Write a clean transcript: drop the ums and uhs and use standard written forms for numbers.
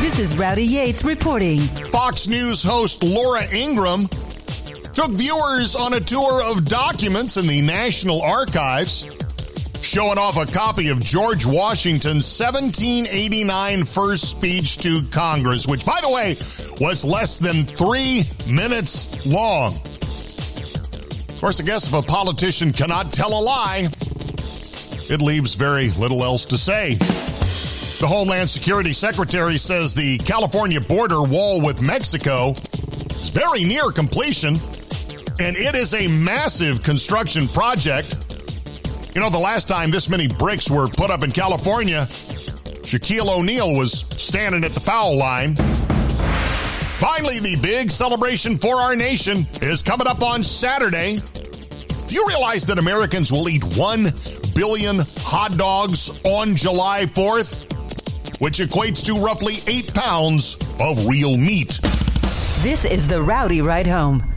This is Rowdy Yates reporting. Fox News host Laura Ingraham took viewers on a tour of documents in the National Archives, showing off a copy of George Washington's 1789 first speech to Congress, which, by the way, was less than 3 minutes long. Of course, I guess if a politician cannot tell a lie, it leaves very little else to say. The Homeland Security Secretary says the California border wall with Mexico is very near completion, and it is a massive construction project. You know, the last time this many bricks were put up in California, Shaquille O'Neal was standing at the foul line. Finally, the big celebration for our nation is coming up on Saturday. Do you realize that Americans will eat 1 billion hot dogs on July 4th, which equates to roughly 8 pounds of real meat? This is the Rowdy Ride Home.